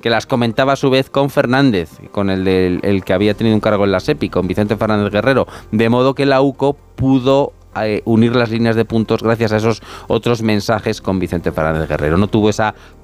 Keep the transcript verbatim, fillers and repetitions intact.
que las comentaba a su vez con Fernández, con el, del, el que había tenido un cargo en la SEPI, con Vicente Fernández Guerrero, de modo que la U C O pudo eh, unir las líneas de puntos gracias a esos otros mensajes con Vicente Fernández Guerrero. No tuvo esa